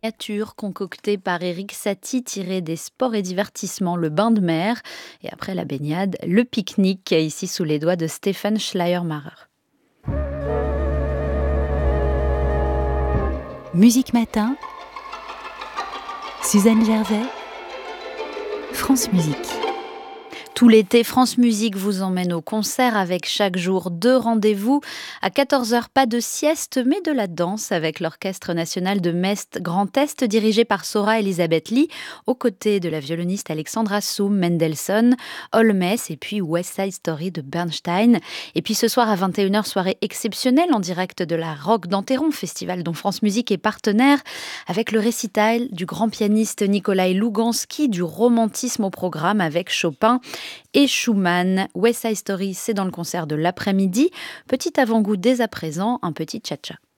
Miniature concoctée par Éric Satie, tirée des sports et divertissements, le bain de mer. Et après la baignade, le pique-nique, ici sous les doigts de Stéphane Schleiermacher. Musique Matin, Suzanne Gervais, France Musique. Tout l'été, France Musique vous emmène au concert avec chaque jour 2 rendez-vous. À 14h, pas de sieste, mais de la danse avec l'Orchestre national de Metz Grand Est, dirigé par Sora Elisabeth Lee, aux côtés de la violoniste Alexandra Soum, Mendelssohn, Holmes et puis West Side Story de Bernstein. Et puis ce soir à 21h, soirée exceptionnelle en direct de la Roque d'Enterron, festival dont France Musique est partenaire, avec le récital du grand pianiste Nikolai Louganski, du romantisme au programme avec Chopin et Schumann. West Side Story, c'est dans le concert de l'après-midi. Petit avant-goût dès à présent, un petit cha-cha.